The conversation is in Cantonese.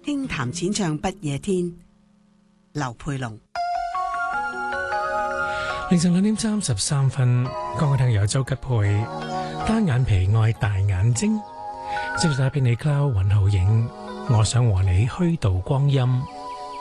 輕談淺唱不夜天，劉佩龍。 凌晨2:33，剛剛聽有周吉佩單眼皮愛大眼睛，接住打俾你 Cloud 雲浩影，我想和你虛度光陰。